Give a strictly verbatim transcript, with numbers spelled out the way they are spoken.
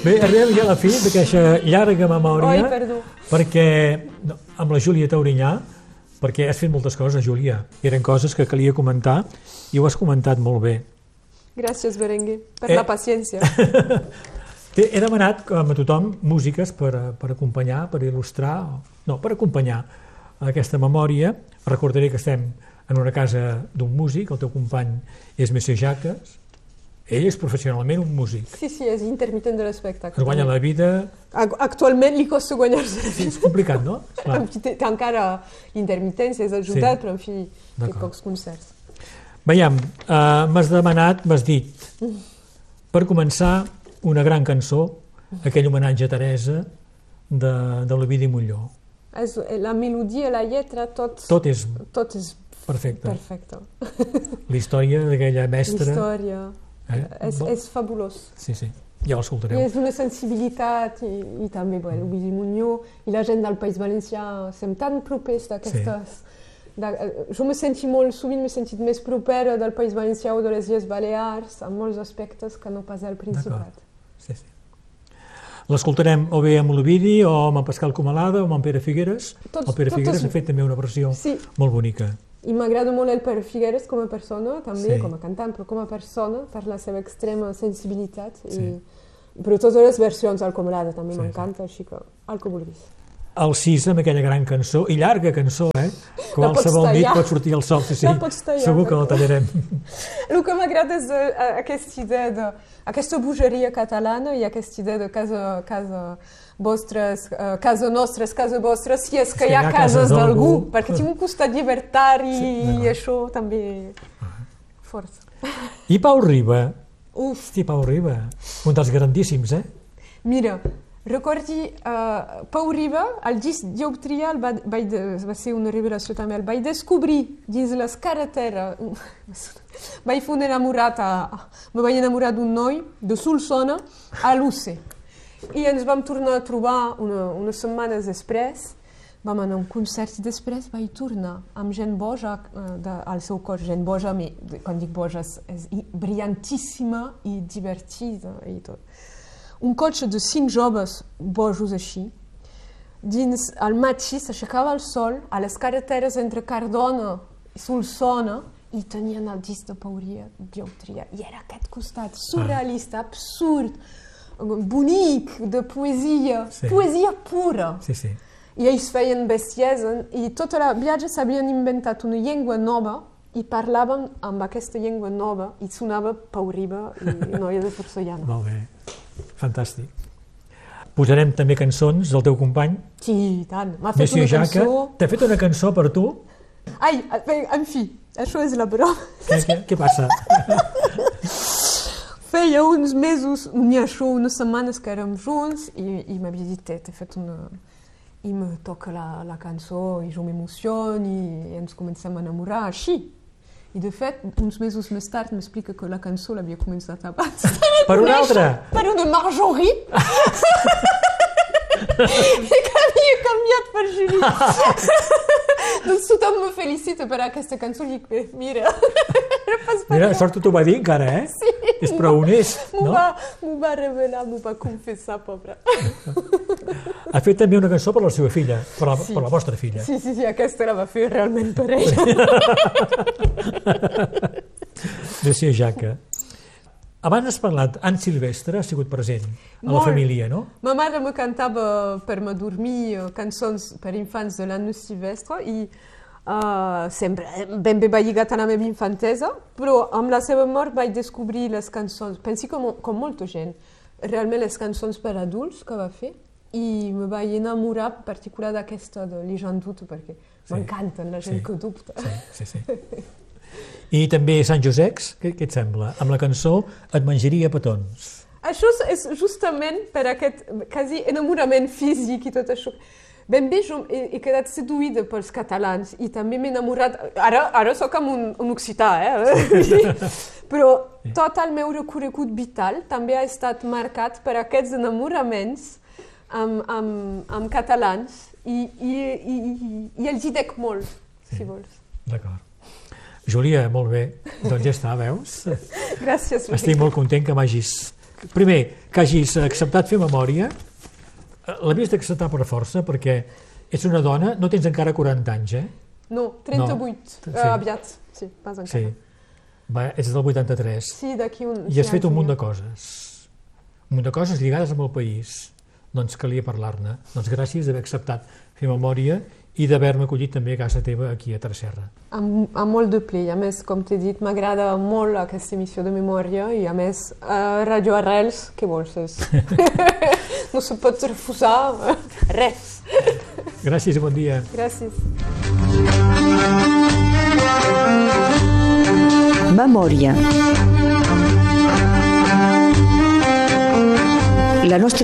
Bé, arribem ja a la fi d'aquesta llarga memòria. Ai, perdó. Perquè, no, amb la Júlia Taurinyà, perquè has fet moltes coses, Júlia. Eren coses que calia comentar i ho has comentat molt bé. Gràcies, Berenguer, per Eh. la paciència. He demanat, com a tothom, músiques per, per acompanyar, per il·lustrar, no, per acompanyar aquesta memòria. Recordaré que estem en una casa d'un músic, el teu company és Monsieur Jacques. Ell és professionalment un músic. Sí, sí, és intermitent de l'espectacle. Es guanya la vida... Actualment li costa guanyar-se la vida. És complicat, no? Clar. Té encara intermitència, és ajudat, Sí. però en fi, té D'acord. pocs concerts. Veiem, uh, m'has demanat, m'has dit, per començar, una gran cançó, aquell homenatge a Teresa de, de l'Ovidi Montllor. És, la melodia, la lletra, tot, Tot és tot és perfecte. perfecte. La història d'aquella mestra... L'història Eh? és, Bo- és fabulós. Sí, sí, ja I l'escoltareu. és una sensibilitat i, i també bueno, l'Ovidi Montllor i la gent del País Valencià som tan propers d'aquestes... De, jo me senti molt, sovint m'he sentit més propera del País Valencià o de les Illes Balears en molts aspectes que no pas al Principat. Sí, sí. L'escoltarem o bé amb l'Ovidi o amb en Pascal Comalada o amb en Pere Figueres. Tots- el Pere totes- Figueres ha fet també una versió Sí. molt bonica. I m'agrada molt el Pere Figueres com a persona, també Sí. com a cantant, però com a persona, per la seva extrema sensibilitat. Sí. I, però totes les versions al Comalada també Sí, m'encanta, així que el que vulguis. El sis amb aquella gran cançó, i llarga cançó, eh? La pots Qualsevol nit tallar. pot sortir el sol, sí, sí. La pots tallar, Segur que la perquè- tallarem. El que m'agrada és eh, aquesta idea de aquesta bogeria catalana i aquesta idea de casa, casa vostres, eh, casa nostra és casa vostra, si és que Si hi ha cases d'algú, d'algú. perquè tinc un costat llibertari Sí, i d'acord. això també força. I Pau Riba, Uf, hosti, Pau Riba, un dels grandíssims, eh? mira, recordi, uh, Pau Riba, el disc Dioptria el va, vaig de, va ser una revelació també, el vaig descobrir dins les carreteres. Vaig fer un enamorat, a, me vaig enamorar d'un noi de Solsona a l'U C. I ens vam tornar a trobar una, unes setmanes després, vam anar a un concert i després vaig tornar amb gent boja uh, de, al seu cos, gent boja, mi, quan dic boja és, és i- brillantíssima i divertida i tot. Un cotxe de cinc joves bojos així, dins al matí s'aixecava el sol a les carreteres entre Cardona i Solsona i tenien el disc de Pau Dioptria. I era aquest costat surrealista, absurd, bonic, de poesia, Sí. poesia pura. Sí, sí. I ells feien bestiesa i tota la viatge s'havien inventat una llengua nova i parlaven amb aquesta llengua nova i sonava Pau Riba i Noia de Porcellana. Molt bé, fantàstic. Posarem també cançons del teu company, Sí, i tant. M'ha fet Monsieur una Jacques. cançó... T'ha fet una cançó per tu? Ai, bé, en fi, això és la broma. Què, què, què passa? Feia uns mesos, n'hi ha això, unes setmanes que érem junts i, i m'havia dit, t'he t'he fet una... I me toca la, la cançó i jo m'emocione i, i ens comencem a enamorar així. I de fet, uns mesos més tard m'explica que la cançó l'havia començat abans. Per una altra? Per una Marjorie. I que havia canviat per Julie. Doncs tothom me felicita per aquesta cançó i dic, bé, mira, no pas per Mira, res. sort que t'ho va dir encara, eh? Sí. És prou honest, M'ho no? va, m'ho va revelar, m'ho va confessar, pobra. Ha fet també una cançó per la seva filla, per la, Sí. per la vostra filla. Sí, sí, sí, aquesta la va fer realment per ella. Monsieur Jacques. Abans has parlat, Anne Silvestre ha sigut present a la Molt. família, no? Ma mare me cantava per me dormir eh, cançons per infants de l'Anne Silvestre i uh, sempre ben bé va lligat a la meva infantesa, però amb la seva mort vaig descobrir les cançons, pensi com, com molta gent, realment les cançons per adults que va fer i me vaig enamorar en particular d'aquesta de Les gens doutent perquè Sí. m'encanten la gent Sí. que dubta. Sí, sí, sí. I també Sant Josecs, què, què et sembla? Amb la cançó Et menjaria petons. Això és justament per aquest quasi enamorament físic i tot això. Ben bé, jo he, he quedat seduïda pels catalans i també m'he enamorat... Ara, ara sóc amb un, un occità, eh? Però tot el meu recorregut vital també ha estat marcat per aquests enamoraments amb, amb, amb catalans i, i, i, i, i els hi dec molt, sí. Si vols. D'acord. Júlia, molt bé. Doncs ja està, veus? Gràcies. Estic molt content que m'hagis primer, que hagis acceptat fer memòria, l'havies d'acceptar per força, perquè ets una dona, no tens encara quaranta anys, eh? No, trenta-vuit, no. Uh, aviat, sí, pas encara. Sí. Va, ets del vuitanta-tres. Sí, d'aquí un... I has fet un munt de coses. Un munt de coses lligades amb el país. Doncs calia parlar-ne. Doncs gràcies d'haver acceptat fer memòria i d'haver-me acollit també a casa teva aquí a Tresserra. Amb, amb molt de ple. A més, com t'he dit, m'agrada molt aquesta emissió de memòria i a més, uh, Radio Arrels, què vols? És... no se pot refusar res. Gràcies i bon dia. Gràcies. Memòria. La nostra